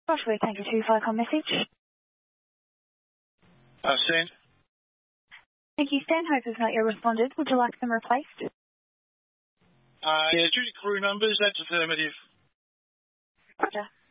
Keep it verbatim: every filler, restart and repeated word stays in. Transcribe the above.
Joshua, thank you. Two Flycom message. Uh, send. Thank you. Stanhope has not yet responded. Would you like them replaced? Uh, yeah, due to crew numbers, that's affirmative. Roger.